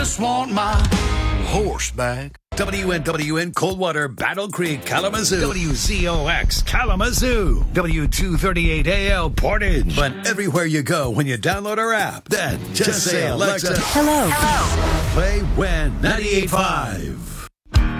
Just want my horse back. WNWN Coldwater, Battle Creek, Kalamazoo. WZOX Kalamazoo. W238AL Portage. But everywhere you go when you download our app, then just say, Alexa, Hello. play WIN 98.5.